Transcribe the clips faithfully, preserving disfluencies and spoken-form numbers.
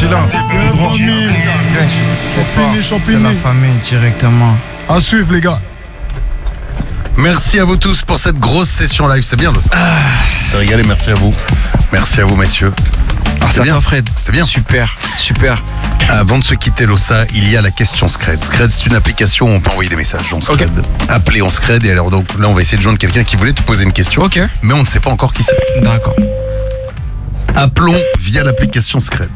c'est là. Tout droit. C'est Champigny, fort. Champigny. C'est la famille directement. À suivre, les gars. Merci à vous tous pour cette grosse session live. C'était bien, Losa. Ah. C'est régalé, merci à vous. Merci à vous, messieurs. Merci à bien. toi, Fred. C'était bien. Super, super. Avant de se quitter, Losa, il y a la question Scred. Scred, c'est une application où on peut envoyer des messages. On Scred. Appelez, on Scred. Et alors, donc, là, on va essayer de joindre quelqu'un qui voulait te poser une question. Ok. Mais on ne sait pas encore qui c'est. D'accord. Appelons via l'application Scred.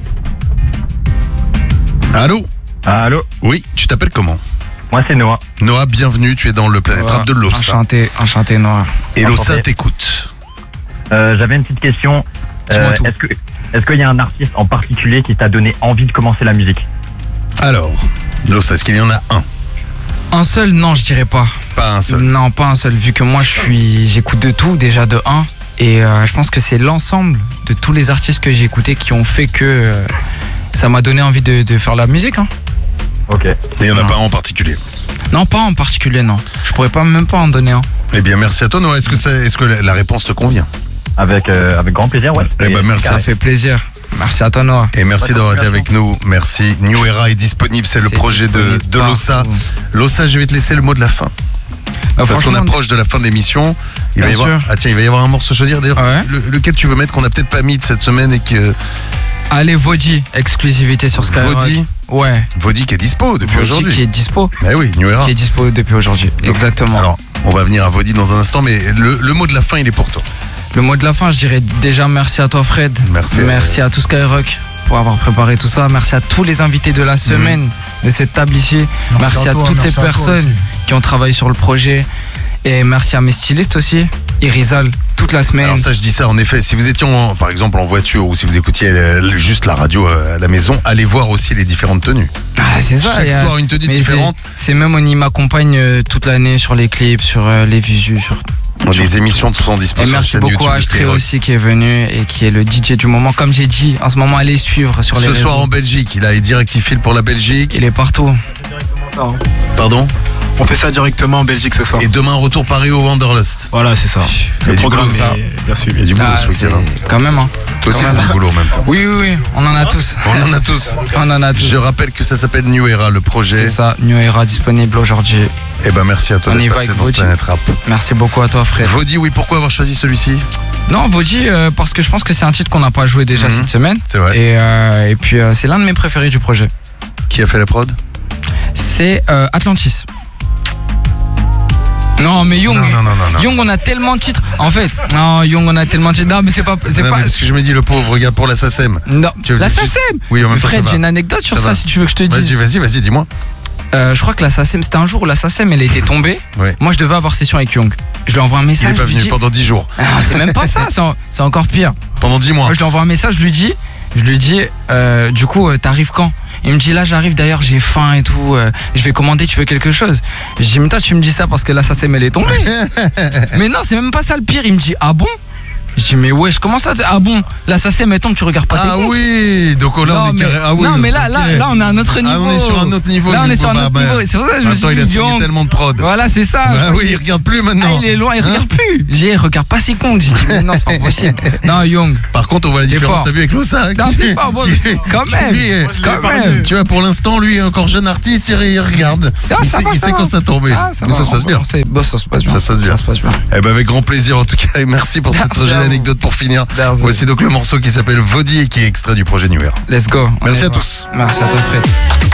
Allô? Allô? Oui, tu t'appelles comment? Moi, c'est Noah. Noah, bienvenue. Tu es dans le Planète Rap de Losa. Enchanté, enchanté, Noah. Et Losa Enchanté. t'écoute. Euh, J'avais une petite question. Dis-moi tout. Est-ce que est-ce qu'il y a un artiste en particulier qui t'a donné envie de commencer la musique? Alors, Losa, est-ce qu'il y en a un? Un seul, non, je dirais pas. Pas un seul. Non, pas un seul, vu que moi, je suis, j'écoute de tout, déjà de un. Et euh, je pense que c'est l'ensemble de tous les artistes que j'ai écoutés qui ont fait que euh, ça m'a donné envie de, de faire de la musique. Hein. Ok. Et il n'y en a Non. pas un en particulier. Non, pas en particulier, non. Je pourrais pas même pas en donner un. Eh bien, merci à toi, Noah. Est-ce que, ça- est-ce que la, la réponse te convient? Avec, euh, avec grand plaisir, ouais. Eh ben, Et- merci. Ça fait plaisir. Merci à toi, Noah. Et merci Ouais, d'avoir été continuation. avec nous. Merci. New Era est disponible. C'est le C'est projet de, disponible de Losa. partout. Losa, je vais te laisser le mot de la fin. Bah, Parce qu'on franchement, approche de la fin de l'émission. Il va y Bien avoir, sûr. ah tiens, il va y avoir un morceau choisir. D'ailleurs, Ouais. le- lequel tu veux mettre qu'on n'a peut-être pas mis de cette semaine et que Allez, Vodi, exclusivité sur Skyrock. Vodi, Ouais. Vodi qui est dispo depuis Vodi aujourd'hui. qui est dispo. Bah oui, New Era. Qui est dispo depuis aujourd'hui. Donc, Exactement. Alors, on va venir à Vodi dans un instant, mais le, le mot de la fin, il est pour toi. Le mot de la fin, je dirais déjà merci à toi, Fred. Merci. Merci à tout Skyrock pour avoir préparé tout ça. Merci à tous les invités de la semaine de cette table ici. Merci, à, toi, toutes merci les à toi personnes aussi. qui ont travaillé sur le projet. Et merci à mes stylistes aussi. Irizal, toute la semaine. Alors ça, je dis ça en effet. Si vous étiez, en- par exemple, en voiture ou si vous écoutiez euh, juste la radio euh, à la maison, allez voir aussi les différentes tenues. Ah, c'est ça. Chaque il y a- soir, une tenue mais différente. c'est- C'est même, on y m'accompagne euh, toute l'année sur les clips, sur euh, les visus. Sur... Les émissions sont Et disponibles sur la merci chaîne beaucoup YouTube à de Astré Skyrock. aussi qui est venu et qui est le D J du moment. Comme j'ai dit, en ce moment, allez suivre sur les Ce réseaux. soir en Belgique, il a direct, il file pour la Belgique. Il est partout. Pardon. On fait ça directement en Belgique ce soir. Et demain, retour Paris au Wanderlust. Voilà, c'est ça. Il y a Le du programme boulot, ça. est bien Il suivi. y a du boulot Ah, ce c'est- week-end. hein. Quand même, hein. Toi aussi, Quand t'as même. du boulot en même temps. Oui, oui, oui, on en a tous. On en a tous. On en a tous. Je rappelle que ça s'appelle New Era, le projet. C'est ça, New Era disponible aujourd'hui. Eh ben, merci à toi On y d'être va passé avec dans ce Vodi. Planète Rap. Merci beaucoup à toi, Fred. Vodi, oui, pourquoi avoir choisi celui-ci? Non, Vodi, euh, parce que je pense que c'est un titre qu'on n'a pas joué déjà Mhm. cette semaine. C'est vrai. Et, euh, et puis, euh, c'est l'un de mes préférés du projet. Qui a fait la prod? C'est euh, Atlantis. Non, mais Young, Non, non, non, non, non. Young, on a tellement de titres. En fait, non, Young, on a tellement de titres. Non, mais c'est pas. C'est Non, pas mais parce que je me dis, le pauvre, regarde pour la S A C E M. non, Tu veux la dire- S A C E M. Oui, en même temps, Fred, ça va. j'ai une anecdote sur Ça ça, va. si tu veux que je te dise. Vas-y, vas-y, vas-y, dis-moi. Euh, je crois que la S A C E M, c'était un jour où la S A C E M, elle était tombée. Ouais. Moi, je devais avoir session avec Young. Je lui envoie un Il message. est pas je lui venu dis- pendant dix jours. Ah, c'est même pas ça, c'est en- c'est encore pire. Pendant dix mois. Moi, je lui envoie un message, je lui dis, je lui dis, euh, du coup, euh, t'arrives quand? Il me dit, là, j'arrive d'ailleurs, j'ai faim et tout, euh, je vais commander, tu veux quelque chose? Je dis, mais toi, tu me dis ça parce que là, ça s'est mêlé est tombée. Mais non, c'est même pas ça le pire. Il me dit, ah bon? Je dis, mais wesh, comment ça? Ah bon? Là, ça s'est, mettons que tu regardes pas tes Ah comptes. oui, donc là, Non, on est mais, carré. Ah oui, non, mais là, ok. là, là, on est à un autre niveau. Ah, on est sur un autre niveau. Là, on du est coup, sur un bah, autre bah, niveau. C'est pour ça que je me suis Attends, il a dit, signé Young. tellement de prod. Voilà, c'est ça. Bah Je- oui, il regarde plus Ah, maintenant. il est loin, il regarde plus. J'ai, il regarde pas ses comptes. J'ai dit, mais non, c'est pas possible. Non, Young. Par contre, on voit la C'est différence, fort. t'as vu avec Losa. Non, qui- c'est fort, bon, qui- quand qui, même. lui, est- Quand même. Tu vois, pour l'instant, lui, encore jeune artiste, il il regarde. Ah, il ça sait, va, il ça sait va. quand ça tombe. Ah, ça Mais va, ça se passe on- bien. on sait- bon, ça se passe bien. Ça se passe bien. Ça se passe bien. Eh ben, avec grand plaisir, en tout cas. Et merci pour cette Merci très jolie à vous. anecdote pour finir. Merci. Voici donc le morceau qui s'appelle Vodi et qui est extrait du projet New Era. Let's go. On Merci y à va. tous. Merci à toi, Fred.